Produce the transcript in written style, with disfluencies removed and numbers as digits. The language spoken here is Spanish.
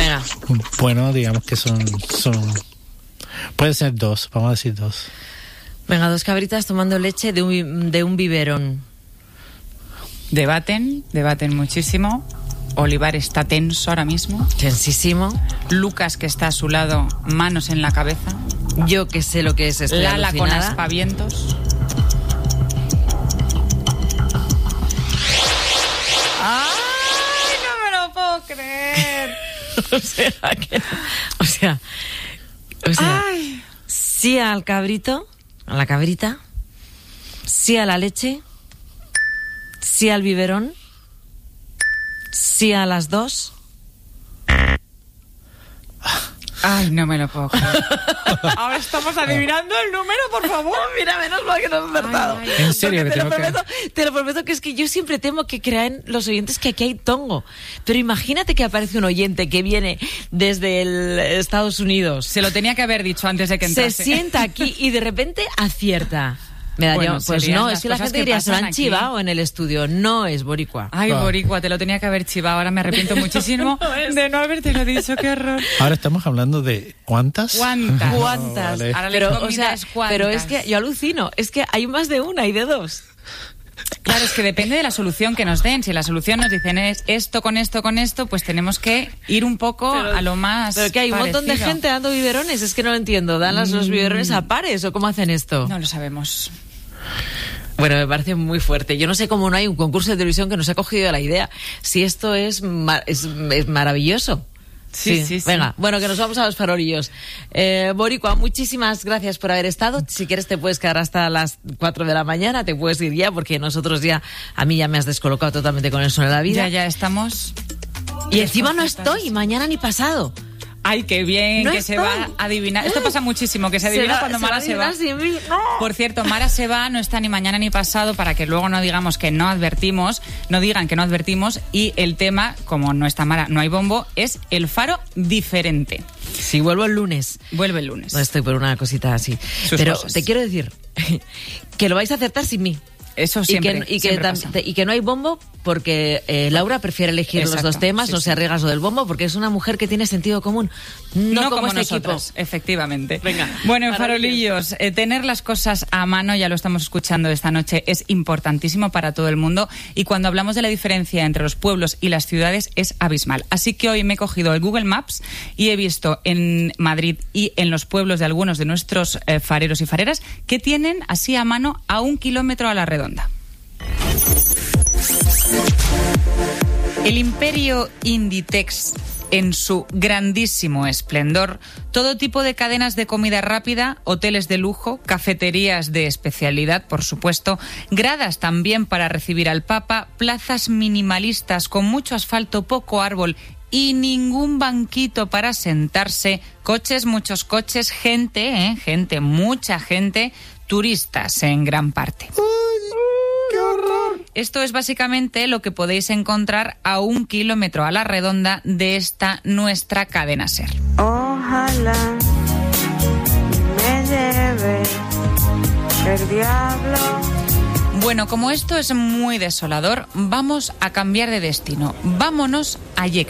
Venga. Bueno, digamos que son... Puede ser 2, vamos a decir 2. Venga, 2 cabritas tomando leche de un biberón. Debaten muchísimo. Olivar está tenso ahora mismo. Tensísimo. Lucas, que está a su lado, manos en la cabeza. Yo que sé lo que es esto. Lala con aspavientos. ¡Ay, no me lo puedo creer! O sea, Ay. Sí al cabrito, a la cabrita, sí a la leche, sí al biberón, sí a las 2. Ay, no me lo puedo creer. Ahora estamos adivinando el número, por favor. Mira, menos mal que no he acertado. En serio, que te lo prometo que es que yo siempre temo que crean los oyentes que aquí hay tongo. Pero imagínate que aparece un oyente que viene desde Estados Unidos. Se lo tenía que haber dicho antes de que entrase. Se sienta aquí y de repente acierta. Me daría, Bueno, pues no, es que la gente diría, se lo han chivado en el estudio. No es boricua. Ay, boricua, te lo tenía que haber chivado. Ahora me arrepiento muchísimo de no haberte lo dicho. Qué horror. Ahora estamos hablando de ¿cuántas? ¿Cuántas? Vale. Ahora pero es que yo alucino. Es que hay más de una y de 2. Claro, es que depende de la solución que nos den. Si la solución nos dicen es esto, pues tenemos que ir un poco a lo más Pero que hay un montón de gente dando biberones. Es que no lo entiendo. ¿Dan los biberones a pares o cómo hacen esto? No lo sabemos. Bueno, me parece muy fuerte. Yo no sé cómo no hay un concurso de televisión que nos ha cogido la idea. Si esto es maravilloso. Sí. Venga, bueno, que nos vamos a los farolillos. Boricua, muchísimas gracias por haber estado. Si quieres te puedes quedar hasta las 4 de la mañana, te puedes ir ya, porque nosotros a mí ya me has descolocado totalmente con el Son de la Vida. Ya estamos. Y encima no estoy, mañana ni pasado. Ay, qué bien, no que estoy. se va a adivinar. Esto pasa muchísimo, que se adivina cuando Mara se va. No. Por cierto, Mara se va, no está ni mañana ni pasado, para que luego no digamos que no advertimos, no digan que no advertimos. Y el tema, como no está Mara, no hay bombo, es el faro diferente. Sí, vuelvo el lunes. Vuelve el lunes. No estoy por una cosita así. Sus Pero cosas. te quiero decir que lo vais a acertar sin mí. Eso siempre, y que no hay bombo porque Laura prefiere elegir los 2 temas, no se arriesga lo del bombo, porque es una mujer que tiene sentido común. No como este nosotros, equipo. Efectivamente. Venga. Bueno, en Farolillos, tener las cosas a mano, ya lo estamos escuchando esta noche, es importantísimo para todo el mundo. Y cuando hablamos de la diferencia entre los pueblos y las ciudades, es abismal. Así que hoy me he cogido el Google Maps y he visto en Madrid y en los pueblos de algunos de nuestros fareros y fareras que tienen así a mano a 1 kilómetro a la redonda. El imperio Inditex, en su grandísimo esplendor, todo tipo de cadenas de comida rápida, hoteles de lujo, cafeterías de especialidad, por supuesto, gradas también para recibir al Papa, plazas minimalistas con mucho asfalto, poco árbol y ningún banquito para sentarse, coches, muchos coches, gente, mucha gente, turistas en gran parte. ¡Qué horror! Esto es básicamente lo que podéis encontrar a 1 kilómetro a la redonda de esta nuestra cadena SER. Ojalá me lleve el diablo. Bueno, como esto es muy desolador, vamos a cambiar de destino. Vámonos a Yecla.